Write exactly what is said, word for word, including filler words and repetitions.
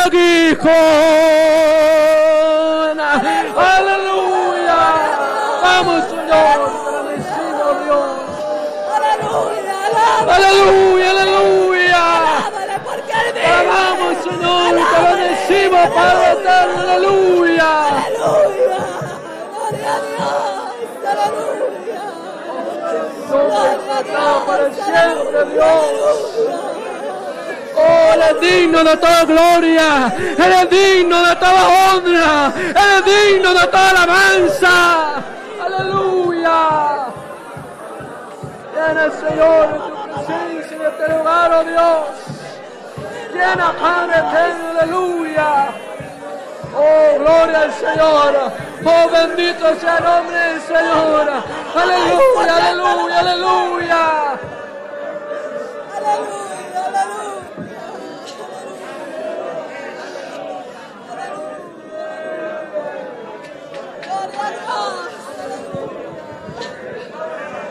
aguijón. Aleluya. Vamos, Señor, te bendecimos, Dios. Aleluya, Aleluya, aleluya. alábale porque Él vive. Alabamos, Señor, te bendecimos, Padre eterno. Aleluya. Aleluya. Gloria a Dios. Aleluya. Para siempre, Dios. Oh, Él es digno de toda gloria. Él es digno de toda honra. Él es digno de toda alabanza. Aleluya. Llena, Señor, de tu presencia en este lugar, oh Dios. Llena, Padre eterno, aleluya. Oh, gloria al Señor. Oh, bendito sea el nombre del Señor. Aleluya.